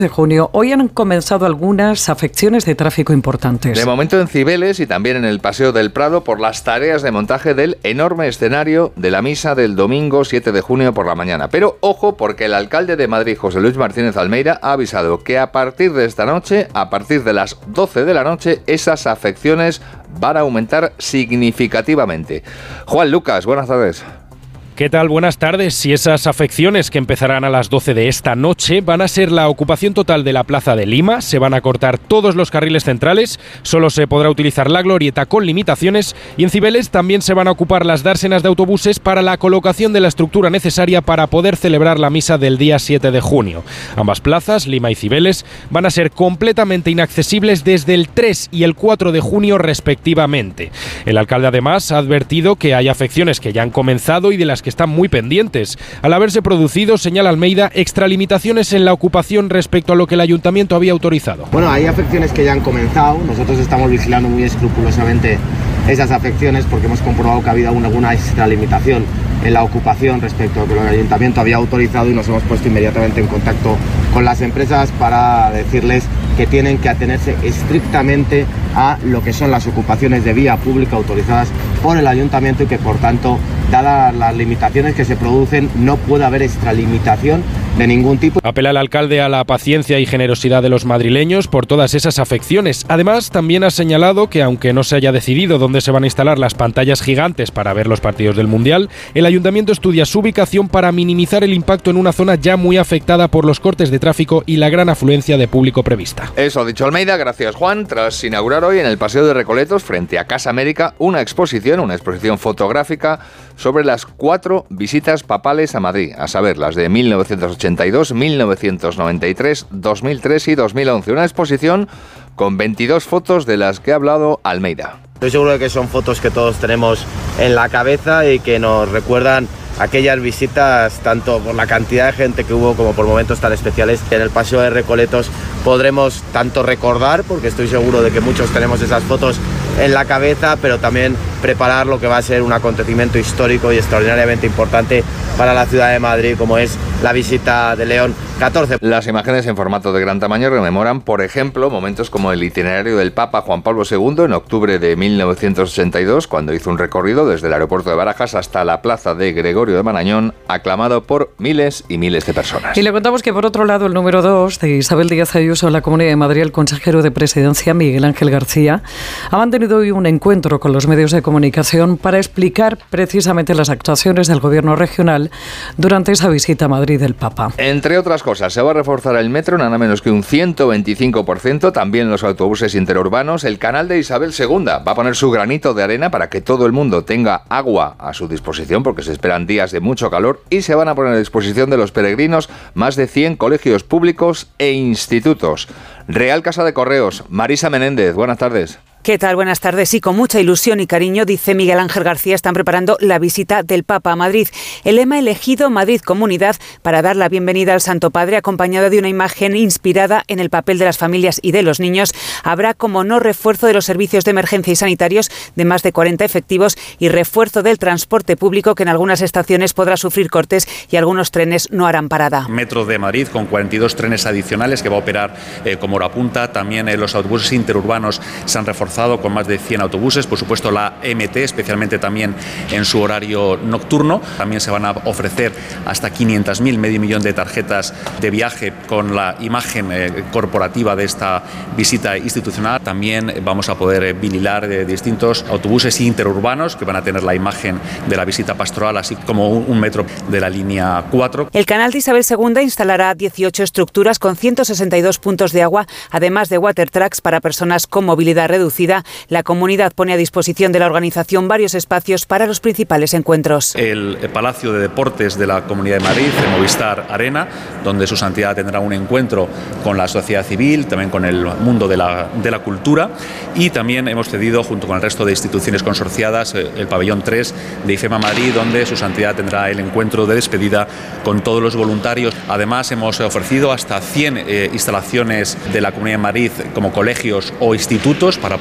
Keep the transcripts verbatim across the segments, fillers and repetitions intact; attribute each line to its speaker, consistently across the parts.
Speaker 1: de junio, hoy han comenzado algunas afecciones de tráfico importantes.
Speaker 2: De momento en Cibeles y también en el Paseo del Prado por las tareas de montaje del enorme escenario de la misa del domingo siete de junio por la mañana. Pero ojo, porque el alcalde de Madrid, José Luis Martínez Almeida, ha avisado que a partir de esta noche, a partir de las doce de la noche, esas afecciones van a aumentar significativamente. Juan Lucas, buenas tardes.
Speaker 3: ¿Qué tal? Buenas tardes. Y esas afecciones que empezarán a las doce de esta noche van a ser la ocupación total de la Plaza de Lima, se van a cortar todos los carriles centrales, solo se podrá utilizar la glorieta con limitaciones y en Cibeles también se van a ocupar las dársenas de autobuses para la colocación de la estructura necesaria para poder celebrar la misa del día siete de junio. Ambas plazas, Lima y Cibeles, van a ser completamente inaccesibles desde el tres y el cuatro de junio respectivamente. El alcalde además ha advertido que hay afecciones que ya han comenzado y de las que están muy pendientes. Al haberse producido, señala Almeida, extralimitaciones en la ocupación respecto a lo que el ayuntamiento había autorizado.
Speaker 4: Bueno, hay afecciones que ya han comenzado. Nosotros estamos vigilando muy escrupulosamente esas afecciones porque hemos comprobado que ha habido alguna extralimitación en la ocupación respecto a lo que el ayuntamiento había autorizado y nos hemos puesto inmediatamente en contacto con las empresas para decirles que tienen que atenerse estrictamente a lo que son las ocupaciones de vía pública autorizadas por el ayuntamiento y que por tanto, dadas las limitaciones que se producen, no puede haber extralimitación de ningún tipo.
Speaker 3: Apela el alcalde a la paciencia y generosidad de los madrileños por todas esas afecciones. Además, también ha señalado que aunque no se haya decidido dónde se van a instalar las pantallas gigantes para ver los partidos del Mundial, el ayuntamiento estudia su ubicación para minimizar el impacto en una zona ya muy afectada por los cortes de tráfico y la gran afluencia de público prevista.
Speaker 2: Eso ha dicho Almeida, gracias Juan, tras inaugurar hoy en el Paseo de Recoletos, frente a Casa América, una exposición, una exposición fotográfica sobre las cuatro visitas papales a Madrid, a saber, las de mil novecientos ochenta y dos, mil novecientos noventa y tres, dos mil tres y dos mil once. Una exposición con veintidós fotos de las que ha hablado Almeida.
Speaker 4: Estoy seguro de que son fotos que todos tenemos en la cabeza y que nos recuerdan aquellas visitas, tanto por la cantidad de gente que hubo como por momentos tan especiales. En el Paseo de Recoletos podremos tanto recordar, porque estoy seguro de que muchos tenemos esas fotos en la cabeza, pero también preparar lo que va a ser un acontecimiento histórico y extraordinariamente importante para la ciudad de Madrid, como es la visita de León catorce.
Speaker 2: Las imágenes en formato de gran tamaño rememoran, por ejemplo, momentos como el itinerario del Papa Juan Pablo segundo en octubre de mil novecientos ochenta y dos, cuando hizo un recorrido desde el aeropuerto de Barajas hasta la plaza de Gregorio de Marañón, aclamado por miles y miles de personas.
Speaker 1: Y le contamos que, por otro lado, el número dos de Isabel Díaz Ayuso en la Comunidad de Madrid, el consejero de Presidencia, Miguel Ángel García, ha mantenido hoy un encuentro con los medios de comunicación para explicar precisamente las actuaciones del Gobierno regional durante esa visita a Madrid del Papa.
Speaker 2: Entre otras cosas, se va a reforzar el metro, nada menos que un ciento veinticinco por ciento, también los autobuses interurbanos, el canal de Isabel segunda va a poner su granito de arena para que todo el mundo tenga agua a su disposición, porque se esperan días de mucho calor, y se van a poner a disposición de los peregrinos más de cien colegios públicos e institutos. Real Casa de Correos, Marisa Menéndez, buenas tardes.
Speaker 5: ¿Qué tal? Buenas tardes. Y con mucha ilusión y cariño, dice Miguel Ángel García, están preparando la visita del Papa a Madrid. El lema elegido, Madrid Comunidad, para dar la bienvenida al Santo Padre, acompañado de una imagen inspirada en el papel de las familias y de los niños. Habrá, como no, refuerzo de los servicios de emergencia y sanitarios de más de cuarenta efectivos y refuerzo del transporte público, que en algunas estaciones podrá sufrir cortes y algunos trenes no harán parada.
Speaker 6: Metro de Madrid con cuarenta y dos trenes adicionales que va a operar eh, como hora punta. También eh, los autobuses interurbanos se han reforzado con más de cien autobuses, por supuesto la M T, especialmente también en su horario nocturno. También se van a ofrecer hasta quinientos mil, medio millón de tarjetas de viaje con la imagen eh, corporativa de esta visita institucional. También vamos a poder eh, vinilar de distintos autobuses interurbanos que van a tener la imagen de la visita pastoral, así como un, un metro de la línea cuatro.
Speaker 5: El canal de Isabel segunda instalará dieciocho estructuras con ciento sesenta y dos puntos de agua, además de water trucks para personas con movilidad reducida. La comunidad pone a disposición de la organización varios espacios para los principales encuentros.
Speaker 6: El Palacio de Deportes de la Comunidad de Madrid, el Movistar Arena, donde su santidad tendrá un encuentro con la sociedad civil, también con el mundo de la, de la cultura, y también hemos cedido, junto con el resto de instituciones consorciadas, el pabellón tres de IFEMA Madrid, donde su santidad tendrá el encuentro de despedida con todos los voluntarios. Además, hemos ofrecido hasta cien eh, instalaciones de la Comunidad de Madrid como colegios o institutos para poder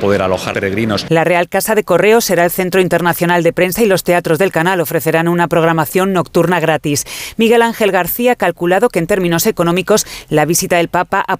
Speaker 6: poder alojar peregrinos.
Speaker 5: La Real Casa de Correos será el centro internacional de prensa y los teatros del canal ofrecerán una programación nocturna gratis. Miguel Ángel García ha calculado que en términos económicos la visita del Papa